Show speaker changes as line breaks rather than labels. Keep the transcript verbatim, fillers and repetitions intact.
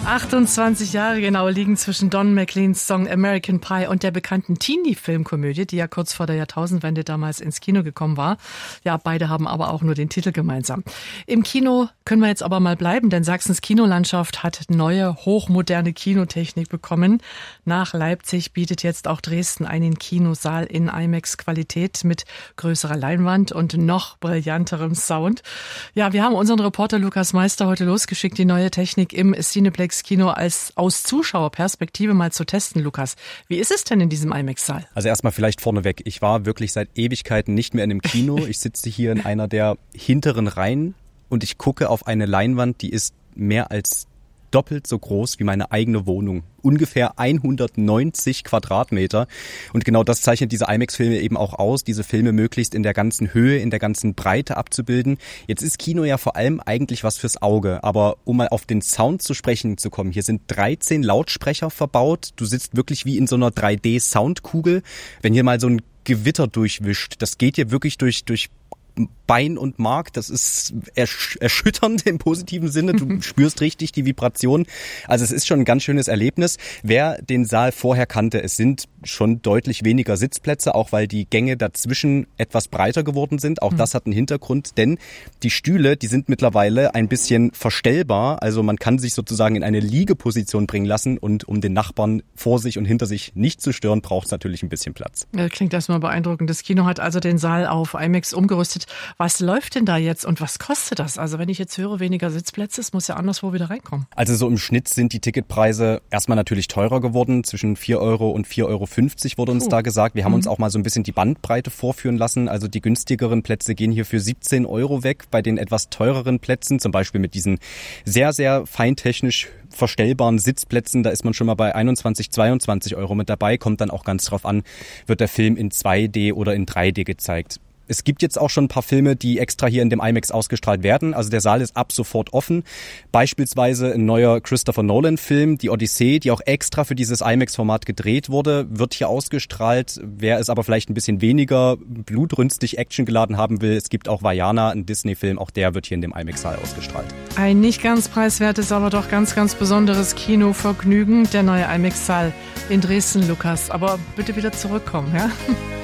achtundzwanzig Jahre genau liegen zwischen Don McLeans Song American Pie und der bekannten Teenie-Filmkomödie, die ja kurz vor der Jahrtausendwende damals ins Kino gekommen war. Ja, beide haben aber auch nur den Titel gemeinsam. Im Kino können wir jetzt aber mal bleiben, denn Sachsens Kinolandschaft hat neue, hochmoderne Kinotechnik bekommen. Nach Leipzig bietet jetzt auch Dresden einen Kinosaal in IMAX-Qualität mit größerer Leinwand und noch brillanterem Sound. Ja, wir haben unseren Reporter Lukas Meister heute losgeschickt, die neue Technik im Cineplex Kino als aus Zuschauerperspektive mal zu testen, Lukas. Wie ist es denn in diesem IMAX-Saal?
Also erstmal vielleicht vorneweg. Ich war wirklich seit Ewigkeiten nicht mehr in einem Kino. Ich sitze hier in einer der hinteren Reihen und ich gucke auf eine Leinwand, die ist mehr als doppelt so groß wie meine eigene Wohnung. Ungefähr hundertneunzig Quadratmeter. Und genau das zeichnet diese IMAX-Filme eben auch aus, diese Filme möglichst in der ganzen Höhe, in der ganzen Breite abzubilden. Jetzt ist Kino ja vor allem eigentlich was fürs Auge. Aber um mal auf den Sound zu sprechen zu kommen, hier sind dreizehn Lautsprecher verbaut. Du sitzt wirklich wie in so einer drei D-Soundkugel. Wenn hier mal so ein Gewitter durchwischt, das geht hier wirklich durch, durch Bein und Mark, das ist ersch- erschütternd im positiven Sinne. Du spürst richtig die Vibration. Also es ist schon ein ganz schönes Erlebnis. Wer den Saal vorher kannte, es sind schon deutlich weniger Sitzplätze, auch weil die Gänge dazwischen etwas breiter geworden sind. Auch das hat einen Hintergrund, denn die Stühle, die sind mittlerweile ein bisschen verstellbar. Also man kann sich sozusagen in eine Liegeposition bringen lassen und um den Nachbarn vor sich und hinter sich nicht zu stören, braucht es natürlich ein bisschen Platz.
Ja, klingt erstmal beeindruckend. Das Kino hat also den Saal auf IMAX umgerüstet. Was läuft denn da jetzt und was kostet das? Also wenn ich jetzt höre, weniger Sitzplätze, es muss ja anderswo wieder reinkommen.
Also so im Schnitt sind die Ticketpreise erstmal natürlich teurer geworden. Zwischen vier Euro und vier Euro fünfzig wurde uns Puh. da gesagt. Wir haben mhm. uns auch mal so ein bisschen die Bandbreite vorführen lassen. Also die günstigeren Plätze gehen hier für siebzehn Euro weg. Bei den etwas teureren Plätzen, zum Beispiel mit diesen sehr, sehr feintechnisch verstellbaren Sitzplätzen, da ist man schon mal bei einundzwanzig, zweiundzwanzig Euro mit dabei. Kommt dann auch ganz drauf an, wird der Film in zwei D oder in drei D gezeigt. Es gibt jetzt auch schon ein paar Filme, die extra hier in dem IMAX ausgestrahlt werden. Also der Saal ist ab sofort offen. Beispielsweise ein neuer Christopher Nolan-Film, die Odyssee, die auch extra für dieses IMAX-Format gedreht wurde, wird hier ausgestrahlt. Wer es aber vielleicht ein bisschen weniger blutrünstig actiongeladen haben will, es gibt auch Vaiana, ein Disney-Film, auch der wird hier in dem IMAX-Saal ausgestrahlt.
Ein nicht ganz preiswertes, aber doch ganz, ganz besonderes Kinovergnügen, der neue IMAX-Saal in Dresden, Lukas. Aber bitte wieder zurückkommen, ja?